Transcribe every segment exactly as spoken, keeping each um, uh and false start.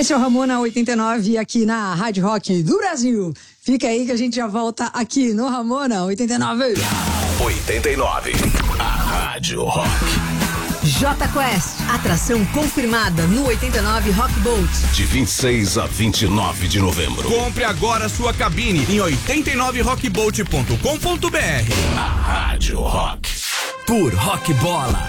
Esse é o Ramona oitenta e nove aqui na Rádio Rock do Brasil. Fica aí que a gente já volta aqui no Ramona oitenta e nove. oitenta e nove, a Rádio Rock. J Quest, atração confirmada no oitenta e nove Rock Boat. De vinte e seis a vinte e nove de novembro. Compre agora sua cabine em oitenta e nove rock boat ponto com ponto b r. A Rádio Rock. Por Rock Bola.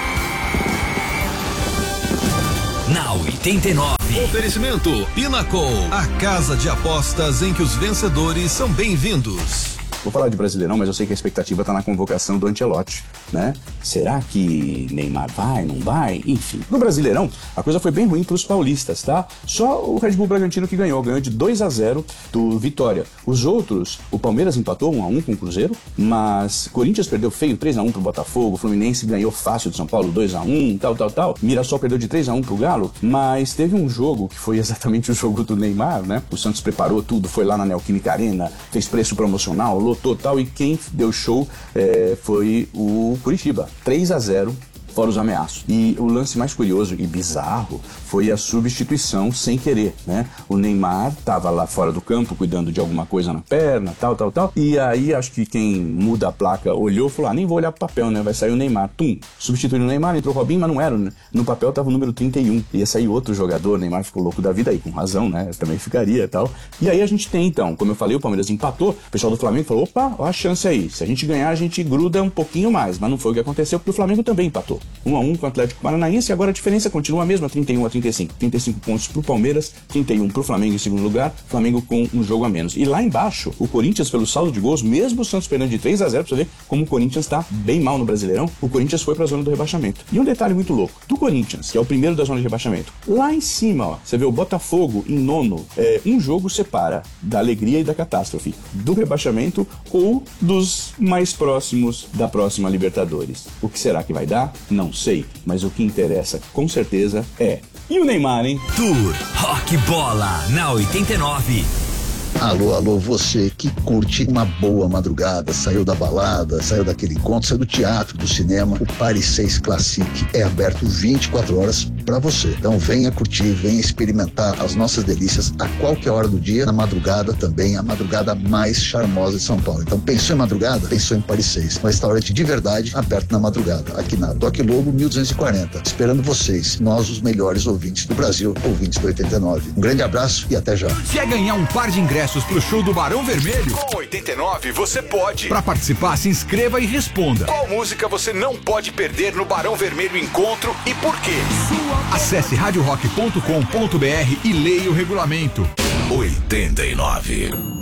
Na oitenta e nove. Oferecimento Pinnacle, a casa de apostas em que os vencedores são bem-vindos. Vou falar de Brasileirão, mas eu sei que a expectativa está na convocação do Ancelotti, né? Será que Neymar vai, não vai? Enfim, no Brasileirão, a coisa foi bem ruim para os paulistas, tá? Só o Red Bull Bragantino que ganhou, ganhou de dois a zero do Vitória. Os outros, o Palmeiras empatou um a um com o Cruzeiro, mas Corinthians perdeu feio três a um pro Botafogo, Fluminense ganhou fácil de São Paulo dois a um, tal, tal, tal. Mirassol perdeu de três a um pro Galo, mas teve um jogo que foi exatamente o jogo do Neymar, né? O Santos preparou tudo, foi lá na Neoquímica Arena, fez preço promocional, total, e quem deu show é, foi o Curitiba, três a zero, fora os ameaços. E o lance mais curioso e bizarro foi a substituição sem querer, né? O Neymar tava lá fora do campo cuidando de alguma coisa na perna, tal, tal, tal, e aí acho que quem muda a placa olhou e falou, ah, nem vou olhar pro papel, né? Vai sair o Neymar, tum, substituindo o Neymar, entrou o Robinho, mas não era, né? No papel tava o número trinta e um, ia sair outro jogador, o Neymar ficou louco da vida aí, com razão, né? Eu também ficaria e tal. E aí a gente tem então, como eu falei, o Palmeiras empatou, o pessoal do Flamengo falou, opa, ó a chance aí, se a gente ganhar a gente gruda um pouquinho mais, mas não foi o que aconteceu, porque o Flamengo também empatou, um a um com o Atlético Paranaense, e agora a diferença continua a mesma, trinta e um a trinta e cinco, trinta e cinco pontos pro Palmeiras, trinta e um pro Flamengo em segundo lugar, Flamengo com um jogo a menos. E lá embaixo, o Corinthians pelo saldo de gols, mesmo o Santos perdendo de três a zero, pra você ver como o Corinthians tá bem mal no Brasileirão, o Corinthians foi pra zona do rebaixamento. E um detalhe muito louco, do Corinthians, que é o primeiro da zona de rebaixamento, lá em cima, ó, você vê o Botafogo em nono, é, um jogo separa da alegria e da catástrofe, do rebaixamento ou dos mais próximos da próxima Libertadores. O que será que vai dar? Não sei, mas o que interessa com certeza é... E o Neymar, hein? Tour Rock Bola na oitenta e nove. Alô, alô, você que curte uma boa madrugada, saiu da balada, saiu daquele encontro, saiu do teatro, do cinema, o Paris seis Classic é aberto vinte e quatro horas para você. Então venha curtir, venha experimentar as nossas delícias a qualquer hora do dia, na madrugada também, a madrugada mais charmosa de São Paulo. Então pensou em madrugada? Pensou em Paris seis, um restaurante de verdade aberto na madrugada, aqui na Doc Lobo mil duzentos e quarenta, esperando vocês, nós os melhores ouvintes do Brasil, ouvintes do oitenta e nove. Um grande abraço e até já. Quer ganhar um par de ingressos pro show do Barão Vermelho? Com oitenta e nove você pode. Para participar, se inscreva e responda. Qual música você não pode perder no Barão Vermelho Encontro e por quê? Acesse rádio rock ponto com ponto b r e leia o regulamento. oitenta e nove.